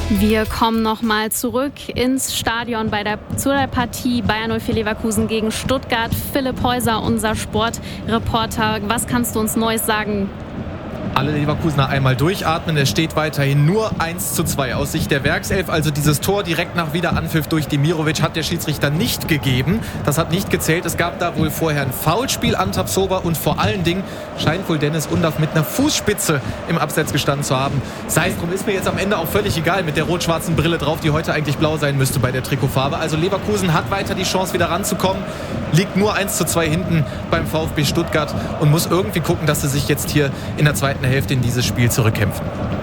Wir kommen nochmal zurück ins Stadion zu der Partie Bayer 04 Leverkusen gegen Stuttgart. Philipp Häuser, unser Sportreporter. Was kannst du uns Neues sagen? Alle Leverkusener einmal durchatmen. Es steht weiterhin nur 1:2 aus Sicht der Werkself. Also dieses Tor direkt nach Wiederanpfiff durch Demirovic hat der Schiedsrichter nicht gegeben. Das hat nicht gezählt. Es gab da wohl vorher ein Foulspiel an Tapsoba und vor allen Dingen scheint wohl Dennis Undaff mit einer Fußspitze im Abseits gestanden zu haben. Sei es drum, ist mir jetzt am Ende auch völlig egal mit der rot-schwarzen Brille drauf, die heute eigentlich blau sein müsste bei der Trikotfarbe. Also Leverkusen hat weiter die Chance, wieder ranzukommen. Liegt nur 1:2 hinten beim VfB Stuttgart und muss irgendwie gucken, dass sie sich jetzt hier in der zweiten Hälfte in dieses Spiel zurückkämpfen.